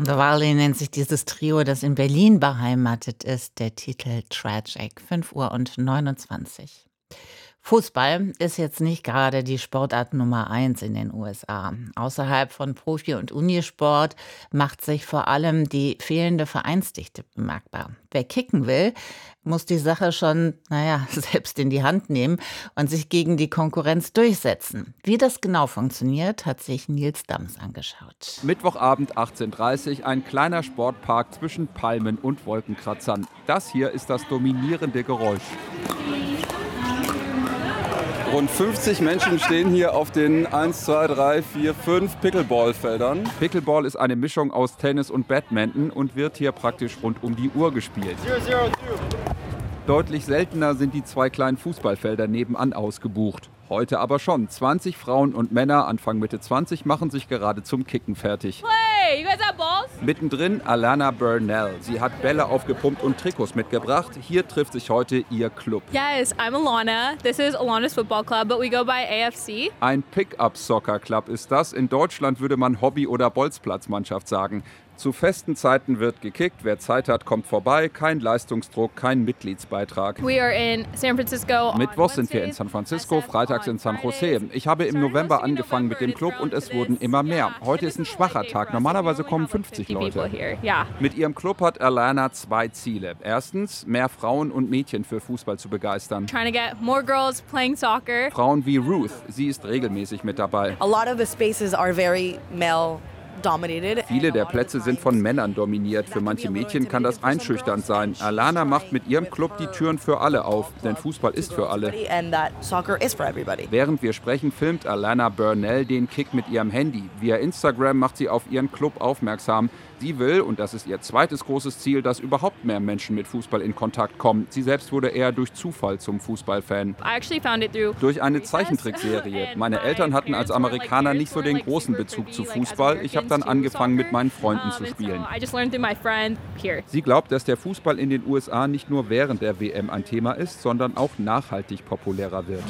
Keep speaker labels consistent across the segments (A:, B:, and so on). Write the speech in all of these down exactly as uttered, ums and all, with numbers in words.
A: The Valley nennt sich dieses Trio, das in Berlin beheimatet ist. Der Titel Tragic, fünf Uhr und neunundzwanzig. Fußball ist jetzt nicht gerade die Sportart Nummer eins in den U S A. Außerhalb von Profi- und Unisport macht sich vor allem die fehlende Vereinsdichte bemerkbar. Wer kicken will, muss die Sache schon, naja, selbst in die Hand nehmen und sich gegen die Konkurrenz durchsetzen. Wie das genau funktioniert, hat sich Nils Dams angeschaut.
B: Mittwochabend achtzehn Uhr dreißig, ein kleiner Sportpark zwischen Palmen und Wolkenkratzern. Das hier ist das dominierende Geräusch.
C: Rund fünfzig Menschen stehen hier auf den eins, zwei, drei, vier, fünf Pickleball-Feldern.
B: Pickleball ist eine Mischung aus Tennis und Badminton und wird hier praktisch rund um die Uhr gespielt. Deutlich seltener sind die zwei kleinen Fußballfelder nebenan ausgebucht. Heute aber schon. zwanzig Frauen und Männer, Anfang Mitte zwanzig, machen sich gerade zum Kicken fertig.
D: Hey, you guys have balls?
B: Mittendrin Alana Burnell. Sie hat Bälle aufgepumpt und Trikots mitgebracht. Hier trifft sich heute ihr Club.
D: Yes, I'm Alana. This is Alana's Football Club, but we go by A F C.
B: Ein Pick-up-Soccer-Club ist das. In Deutschland würde man Hobby- oder Bolzplatzmannschaft sagen. Zu festen Zeiten wird gekickt. Wer Zeit hat, kommt vorbei. Kein Leistungsdruck, kein Mitgliedsbeitrag.
D: We are in San Francisco.
B: Mittwochs sind wir in San Francisco, freitags in San Jose. Ich habe im November angefangen mit dem Club und es wurden immer mehr. Heute ist ein schwacher Tag. Normalerweise kommen fünfzig Leute. Mit ihrem Club hat Alana zwei Ziele. Erstens, mehr Frauen und Mädchen für Fußball zu begeistern.
D: Trying to get more girls playing soccer.
B: Frauen wie Ruth, sie ist regelmäßig mit dabei.
E: A lot of the spaces are very male dominated.
B: Viele der Plätze sind von Männern dominiert. Für manche Mädchen kann das einschüchternd sein. Alana macht mit ihrem Club die Türen für alle auf, denn Fußball ist für alle. Während wir sprechen, filmt Alana Burnell den Kick mit ihrem Handy. Via Instagram macht sie auf ihren Club aufmerksam. Sie will, und das ist ihr zweites großes Ziel, dass überhaupt mehr Menschen mit Fußball in Kontakt kommen. Sie selbst wurde eher durch Zufall zum Fußballfan. Durch eine Zeichentrickserie. Meine Eltern hatten als Amerikaner nicht so den großen Bezug zu Fußball. Ich habe dann angefangen, mit meinen Freunden zu spielen. Sie glaubt, dass der Fußball in den U S A nicht nur während der W M ein Thema ist, sondern auch nachhaltig populärer wird.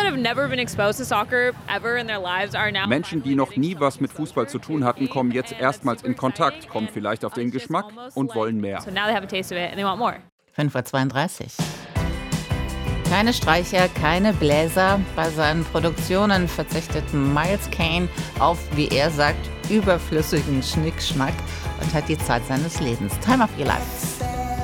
B: Menschen, die noch nie was mit Fußball zu tun hatten, kommen jetzt erstmals in Kontakt, kommen vielleicht auf den Geschmack und wollen mehr.
A: fünf Uhr zweiunddreißig. Keine Streicher, keine Bläser. Bei seinen Produktionen verzichtet Miles Kane auf, wie er sagt, überflüssigen Schnickschnack und hat die Zeit seines Lebens. Time of Your Life.